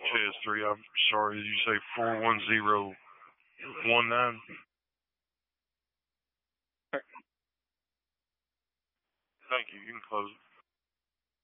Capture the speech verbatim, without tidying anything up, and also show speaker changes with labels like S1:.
S1: test three. I'm sorry. Did you say four one zero one nine? Thank you. You can close it.